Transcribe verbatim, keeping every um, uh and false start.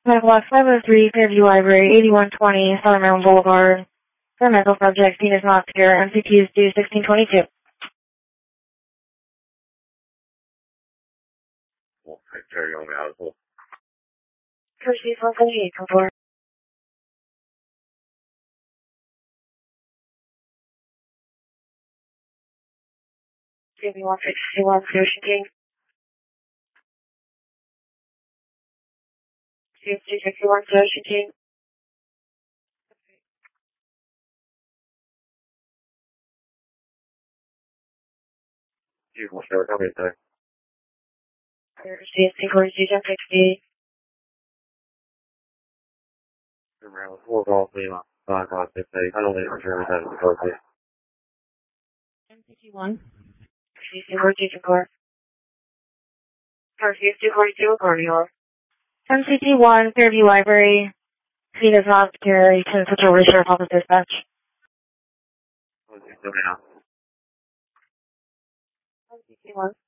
Block five oh three, Fairview Library, eighty-one twenty, Southern Maryland Boulevard. For mental subject, penis not secure, M C Qs due sixteen twenty-two. Carry on out. Proceed one seventy-eight, report. Give me one sixty-one, Ocean King. two sixty-one, Ocean King. You will start coming there. C S T forty-two, sixty. Around four golf Lima, five five six eight. I don't need to return that to the car, please. M sixty-one. C S T forty-two, report. C S T forty-two, reporting over. M C T one, Fairview Library. Penis not secure, you can switch over to Sheriff Office Dispatch. Okay, so now. M C T one.